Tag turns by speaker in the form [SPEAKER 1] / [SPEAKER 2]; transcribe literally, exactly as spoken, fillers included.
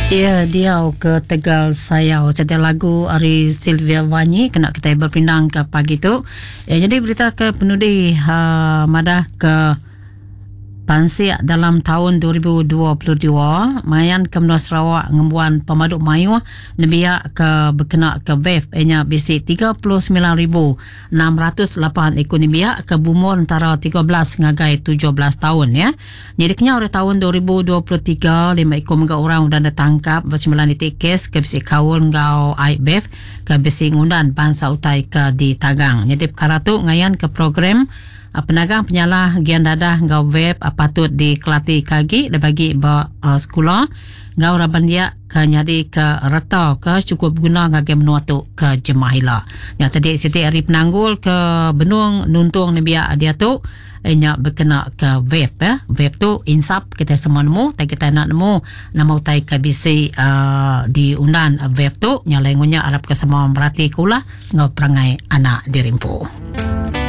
[SPEAKER 1] Ya, dia ke Tegal Sayau. Setiap lagu Ari Sylvia Wanyi kena kita berpindang ke pagi tu. Ya, jadi berita ke penudi uh, madah ke Pansiak dalam tahun dua ribu dua puluh dua, Mayan ke Menua Sarawak ngembuan pemaduk mayu lebih ke berkena ke V E F enya bisi tiga puluh sembilan ribu enam ratus lapan ekor nibiak ke bumur antara tiga belas ngagai tujuh belas tahun ya. Jadi kenya oleh tahun dua ribu dua puluh tiga, lima ekor mga orang sudah ditangkap bersembilan titik kes ke bisi kawul ngau I B F ke bisi ngundan bangsa utai ke di Tagang. Jadi perkara tu ngayan ke program penagang penyalah gian dadah ngau web patut dikelati kagi le bagi ba uh, sekolah ngau raban dia ke nyadi ke reta ke cukup guna ngage menua tu ke jemahila. Ya tadi Siti Ari Penanggul ke benung nuntung ni biak dia tu enya berkena ke web ya. Web tu insap kita semua nemu, tak kita nak nemu nama utai ke bisi uh, di undan web tu nyalengunya Arab ke semua merati kula ngau perangai anak dirimpu.